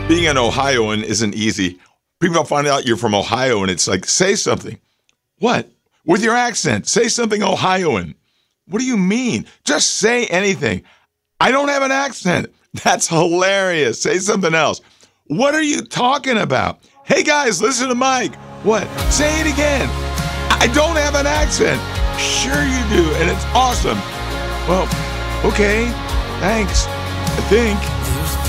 Being an Ohioan isn't easy. People find out you're from Ohio, and it's like, say something. What? With your accent, say something Ohioan. What do you mean? Just say anything. I don't have an accent. That's hilarious. Say something else. What are you talking about? Hey, guys, listen to Mike. What? Say it again. I don't have an accent. Sure you do, and it's awesome. Well, okay, thanks, I think.